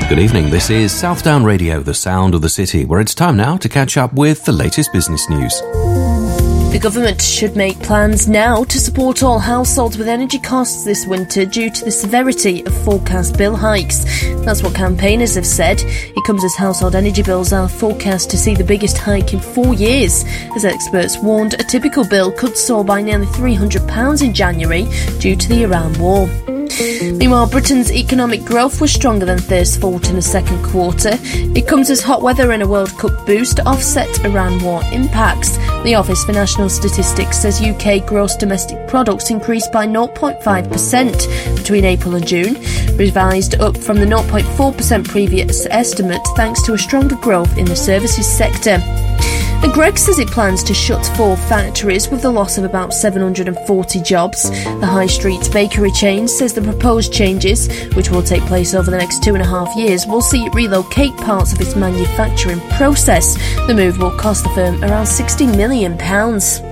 good evening. This is Southdown Radio, the sound of the city, where it's time now to catch up with the latest business news. The government should make plans now to support all households with energy costs this winter due to the severity of forecast bill hikes. That's what campaigners have said. It comes as household energy bills are forecast to see the biggest hike in 4 years. As experts warned, a typical bill could soar by nearly £300 in January due to the Iran war. Meanwhile, Britain's economic growth was stronger than first thought in the second quarter. It comes as hot weather and a World Cup boost offset Iran war impacts. The Office for National Statistics says UK gross domestic products increased by 0.5% between April and June, revised up from the 0.4% previous estimate thanks to a stronger growth in the services sector. And Greggs says it plans to shut 4 factories with the loss of about 740 jobs. The High Street bakery chain says the proposed changes, which will take place over the next 2.5 years, will see it relocate parts of its manufacturing process. The move will cost the firm around £60 million.